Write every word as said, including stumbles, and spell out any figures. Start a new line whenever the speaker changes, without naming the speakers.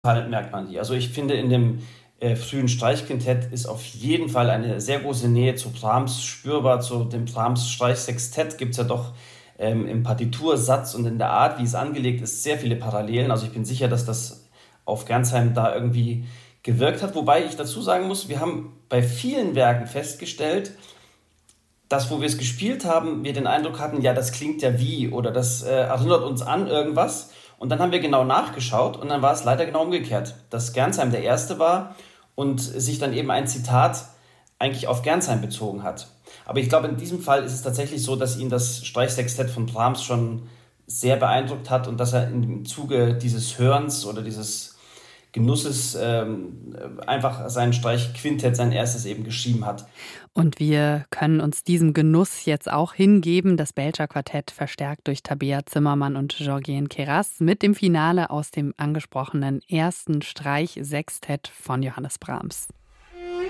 Fall merkt man die. Also, ich finde, in dem, äh, frühen Streichquintett ist auf jeden Fall eine sehr große Nähe zu Brahms spürbar. Zu dem Brahms-Streichsextett gibt's ja doch, ähm, im Partitursatz und in der Art, wie es angelegt ist, sehr viele Parallelen. Also, ich bin sicher, dass das auf Gernsheim da irgendwie gewirkt hat. Wobei ich dazu sagen muss, wir haben bei vielen Werken festgestellt, dass, wo wir es gespielt haben, wir den Eindruck hatten, ja, das klingt ja wie oder das äh, erinnert uns an irgendwas. Und dann haben wir genau nachgeschaut und dann war es leider genau umgekehrt, dass Gernsheim der Erste war und sich dann eben ein Zitat eigentlich auf Gernsheim bezogen hat. Aber ich glaube, in diesem Fall ist es tatsächlich so, dass ihn das Streichsextett von Brahms schon sehr beeindruckt hat und dass er im Zuge dieses Hörens oder dieses Genusses ähm, einfach sein Streichquintett, sein erstes eben geschrieben hat.
Und wir können uns diesem Genuss jetzt auch hingeben. Das Belcher Quartett verstärkt durch Tabea Zimmermann und Georgien Keras mit dem Finale aus dem angesprochenen ersten Streichsextett von Johannes Brahms.